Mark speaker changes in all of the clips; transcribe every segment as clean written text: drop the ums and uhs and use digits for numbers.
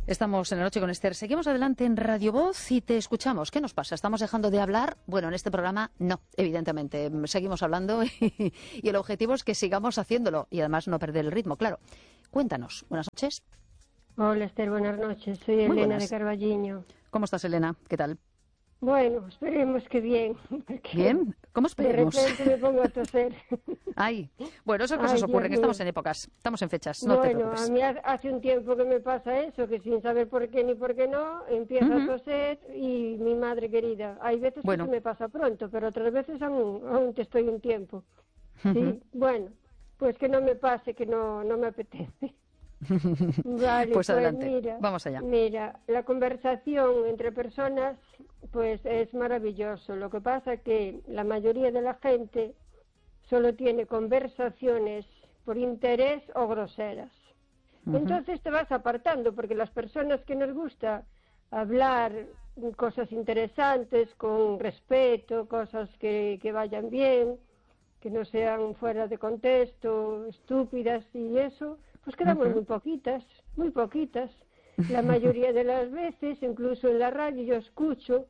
Speaker 1: Estamos en La Noche con Esther. Seguimos adelante en Radio Voz y te escuchamos. ¿Qué nos pasa? ¿Estamos dejando de hablar? Bueno, en este programa no, evidentemente. Seguimos hablando y el objetivo es que sigamos haciéndolo y además no perder el ritmo, claro. Cuéntanos. Buenas noches.
Speaker 2: Hola Esther, buenas noches. Soy
Speaker 1: Muy
Speaker 2: Elena
Speaker 1: buenas.
Speaker 2: de Carballiño.
Speaker 1: ¿Cómo estás, Elena? ¿Qué tal?
Speaker 2: Bueno, esperemos que bien.
Speaker 1: ¿Bien? ¿Cómo esperemos?
Speaker 2: De repente me pongo a toser.
Speaker 1: Ay, bueno, esas cosas
Speaker 2: Ay,
Speaker 1: ocurren,
Speaker 2: Dios
Speaker 1: estamos
Speaker 2: mío.
Speaker 1: en épocas, estamos en fechas, no te
Speaker 2: Bueno,
Speaker 1: preocupes.
Speaker 2: a mí hace un tiempo que me pasa eso, que sin saber por qué ni por qué no, empiezo a toser y mi madre querida. Hay veces
Speaker 1: Bueno.
Speaker 2: que se me pasa pronto, pero otras veces aún te estoy un tiempo. Sí, bueno, pues que no me pase, que no me apetece. Vale,
Speaker 1: Pues adelante,
Speaker 2: mira,
Speaker 1: vamos allá.
Speaker 2: Mira, la conversación entre personas pues es maravilloso. Lo que pasa es que la mayoría de la gente solo tiene conversaciones por interés o groseras. Entonces te vas apartando, porque las personas que nos gusta hablar cosas interesantes, con respeto, cosas que vayan bien, que no sean fuera de contexto, estúpidas y eso, pues quedamos muy poquitas, muy poquitas. La mayoría de las veces, incluso en la radio, yo escucho,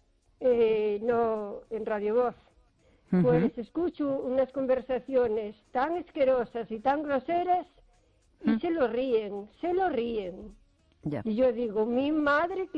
Speaker 2: no en Radio Voz, pues escucho unas conversaciones tan asquerosas y tan groseras y se lo ríen.
Speaker 1: Ya.
Speaker 2: Y yo digo, mi madre